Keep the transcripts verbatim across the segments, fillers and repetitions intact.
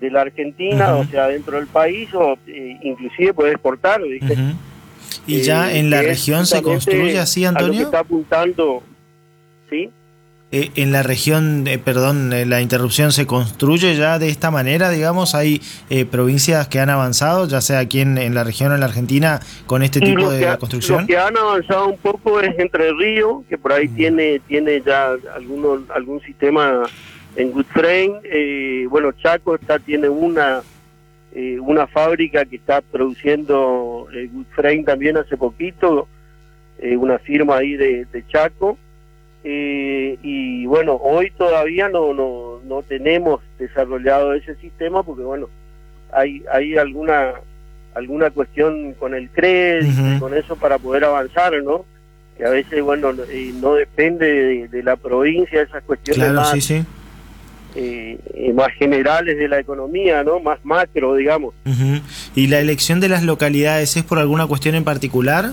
de la Argentina, uh-huh. o sea, dentro del país, o eh, inclusive puede exportar, ¿viste? Uh-huh. ¿Y ya eh, en la región se construye así, Antonio? A lo que está apuntando, ¿sí? Eh, en la región, eh, perdón, eh, la interrupción, ¿se construye ya de esta manera, digamos? ¿Hay eh, provincias que han avanzado, ya sea aquí en, en la región o en la Argentina, con este y tipo de ha, construcción? Lo que han avanzado un poco es Entre Ríos, que por ahí uh-huh. tiene tiene ya alguno, algún sistema en wood frame. Eh, bueno, Chaco está, tiene una eh, una fábrica que está produciendo eh, wood frame también hace poquito, eh, una firma ahí de, de Chaco. Eh, y bueno, hoy todavía no, no no tenemos desarrollado ese sistema porque bueno, hay hay alguna alguna cuestión con el crédito, uh-huh. con eso para poder avanzar, ¿no? Que a veces, bueno, no, eh, no depende de, de la provincia, esas cuestiones claro, más, sí, sí. Eh, eh, más generales de la economía, ¿no? Más macro, digamos. Uh-huh. ¿Y la elección de las localidades es por alguna cuestión en particular?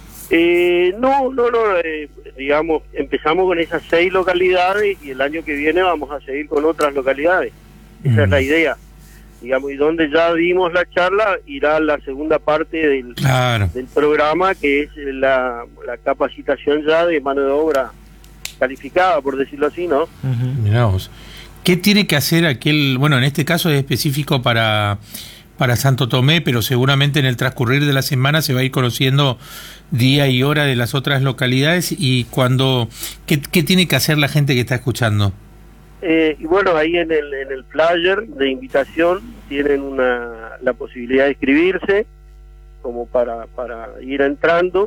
Eh, no, no, no, eh, digamos, empezamos con esas seis localidades y el año que viene vamos a seguir con otras localidades. Esa mm. es la idea. Digamos, y donde ya dimos la charla, irá la segunda parte del, claro. del programa, que es la, la capacitación ya de mano de obra calificada, por decirlo así, ¿no? Uh-huh. Mirá vos. ¿Qué tiene que hacer aquel, bueno, en este caso es específico para... para Santo Tomé, pero seguramente en el transcurrir de la semana se va a ir conociendo día y hora de las otras localidades y cuando ¿qué, qué tiene que hacer la gente que está escuchando? Eh, y bueno, ahí en el en el flyer de invitación tienen una la posibilidad de inscribirse como para para ir entrando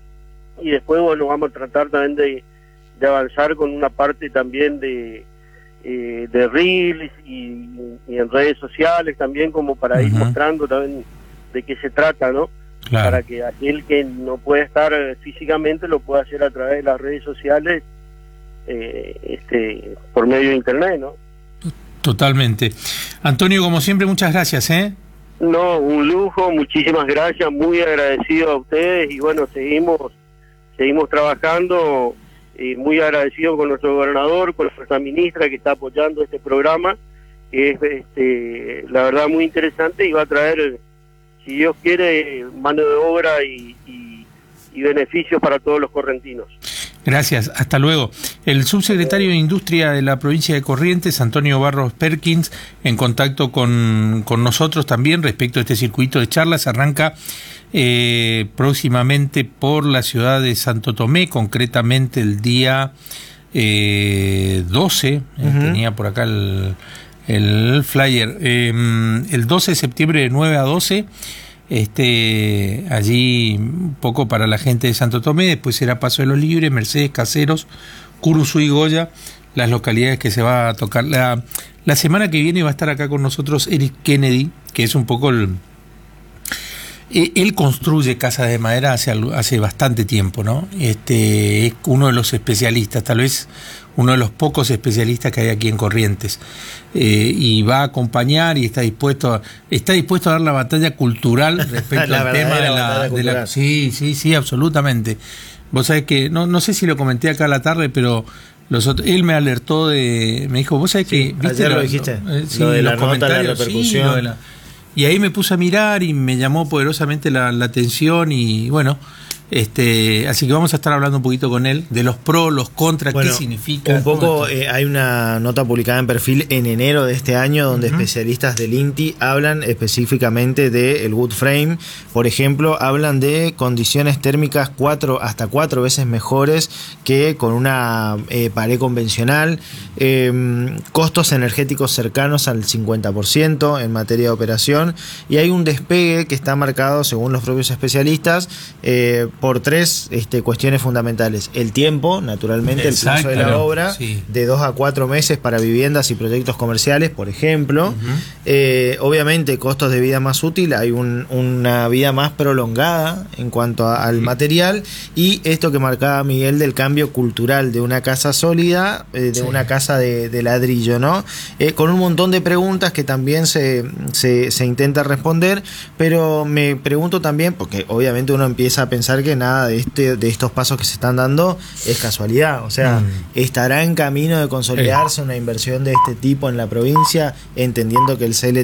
y después bueno vamos a tratar también de, de avanzar con una parte también de Eh, de reels y, y en redes sociales también como para uh-huh. ir mostrando también de qué se trata, ¿no? Claro. Para que aquel que no puede estar físicamente lo pueda hacer a través de las redes sociales, eh, este, por medio de internet, ¿no? Totalmente. Antonio, como siempre, muchas gracias, ¿eh? No, un lujo, muchísimas gracias, muy agradecido a ustedes y bueno, seguimos, seguimos trabajando. Eh, muy agradecido con nuestro gobernador, con nuestra ministra que está apoyando este programa, que es este, la verdad muy interesante y va a traer, si Dios quiere, mano de obra y, y, y beneficios para todos los correntinos. Gracias, hasta luego. El subsecretario de Industria de la provincia de Corrientes, Antonio Barros Perkins, en contacto con, con nosotros también respecto a este circuito de charlas, arranca eh, próximamente por la ciudad de Santo Tomé, concretamente el día eh, doce, uh-huh. eh, tenía por acá el, el flyer, eh, el doce de septiembre de nueve a doce, Este, allí un poco para la gente de Santo Tomé, después será Paso de los Libres, Mercedes, Caseros, Curuzú y Goya, las localidades que se va a tocar. La, la semana que viene va a estar acá con nosotros Eric Kennedy, que es un poco el... Él construye casas de madera hace, hace bastante tiempo, ¿no? Este, es uno de los especialistas, tal vez uno de los pocos especialistas que hay aquí en Corrientes, eh, y va a acompañar y está dispuesto a, está dispuesto a dar la batalla cultural respecto al tema de la, de la sí sí sí absolutamente. Vos sabés que no no sé si lo comenté acá a la tarde, pero los otros, él me alertó de, me dijo, vos sabés que sí, viste ayer lo, lo dijiste, lo, eh, sí, lo de los la nota, la repercusión, sí, lo de la, y ahí me puse a mirar y me llamó poderosamente la, la atención y bueno. Este, así que vamos a estar hablando un poquito con él de los pros, los contras, bueno, qué significa. Un poco, eh, hay una nota publicada en Perfil en enero de este año donde uh-huh. especialistas del INTI hablan específicamente del wood frame. Por ejemplo, hablan de condiciones térmicas cuatro hasta cuatro veces mejores que con una eh, pared convencional, eh, costos energéticos cercanos al cincuenta por ciento en materia de operación, y hay un despegue que está marcado, según los propios especialistas, eh, por tres este, cuestiones fundamentales. El tiempo, naturalmente, exacto, el plazo de la obra, sí. de dos a cuatro meses para viviendas y proyectos comerciales, por ejemplo. Uh-huh. Eh, obviamente, costos de vida más útil, hay un, una vida más prolongada en cuanto a, al material, y esto que marcaba Miguel del cambio cultural de una casa sólida, eh, de sí. una casa de, de ladrillo, ¿no? Eh, con un montón de preguntas que también se, se, se intenta responder, pero me pregunto también, porque obviamente uno empieza a pensar que nada de este de estos pasos que se están dando es casualidad, o sea, mm. ¿estará en camino de consolidarse una inversión de este tipo en la provincia, entendiendo que el C L